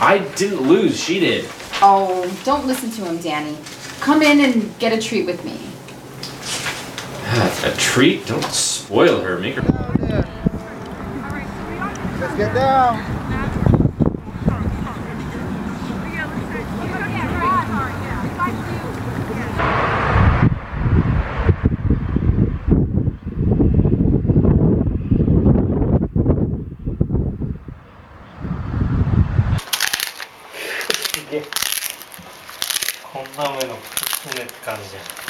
I didn't lose, she did. Oh, don't listen to him, Danny. Come in and get a treat with me. A treat? Don't spoil her. Make her. Let's get down. 이게 컵라면을 푸네って感じや。